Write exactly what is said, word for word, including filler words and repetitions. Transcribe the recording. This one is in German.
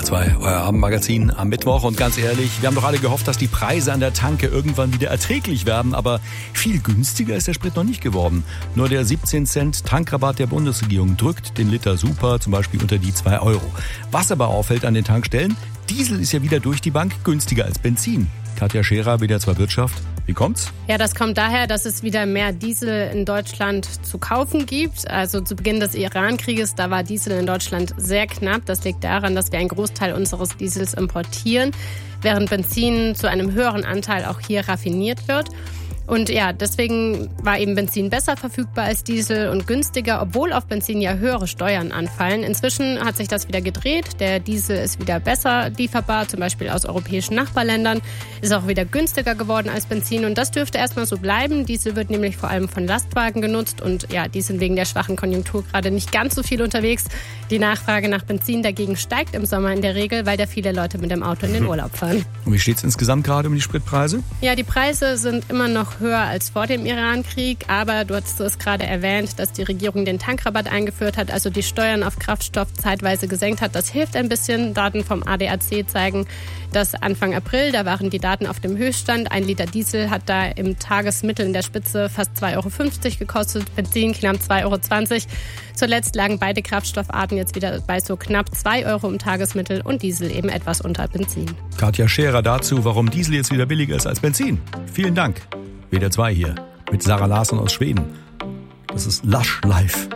zwei, euer Abendmagazin am Mittwoch. Und ganz ehrlich, wir haben doch alle gehofft, dass die Preise an der Tanke irgendwann wieder erträglich werden. Aber viel günstiger ist der Sprit noch nicht geworden. Nur der siebzehn Cent Tankrabatt der Bundesregierung drückt den Liter Super zum Beispiel unter die zwei Euro. Was aber auffällt an den Tankstellen, Diesel ist ja wieder durch die Bank günstiger als Benzin. Katja Scherer, W D R zwei Wirtschaft. Wie kommt's? Ja, das kommt daher, dass es wieder mehr Diesel in Deutschland zu kaufen gibt. Also zu Beginn des Iran-Krieges, da war Diesel in Deutschland sehr knapp. Das liegt daran, dass wir einen Großteil unseres Diesels importieren, während Benzin zu einem höheren Anteil auch hier raffiniert wird. Und ja, deswegen war eben Benzin besser verfügbar als Diesel und günstiger, obwohl auf Benzin ja höhere Steuern anfallen. Inzwischen hat sich das wieder gedreht. Der Diesel ist wieder besser lieferbar, zum Beispiel aus europäischen Nachbarländern. Ist auch wieder günstiger geworden als Benzin und das dürfte erstmal so bleiben. Diesel wird nämlich vor allem von Lastwagen genutzt und ja, die sind wegen der schwachen Konjunktur gerade nicht ganz so viel unterwegs. Die Nachfrage nach Benzin dagegen steigt im Sommer in der Regel, weil da viele Leute mit dem Auto in den Urlaub fahren. Und wie steht's insgesamt gerade um die Spritpreise? Ja, die Preise sind immer noch höher als vor dem Iran-Krieg, aber du hast es gerade erwähnt, dass die Regierung den Tankrabatt eingeführt hat, also die Steuern auf Kraftstoff zeitweise gesenkt hat. Das hilft ein bisschen. Daten vom A D A C zeigen, dass Anfang April, da waren die Daten auf dem Höchststand. Ein Liter Diesel hat da im Tagesmittel in der Spitze fast zwei Euro fünfzig gekostet, Benzin knapp zwei Euro zwanzig. Zuletzt lagen beide Kraftstoffarten jetzt wieder bei so knapp zwei Euro im Tagesmittel und Diesel eben etwas unter Benzin. Katja Scherer dazu, warum Diesel jetzt wieder billiger ist als Benzin. Vielen Dank. W D R zwei hier mit Sarah Larsson aus Schweden. Das ist Lush Life.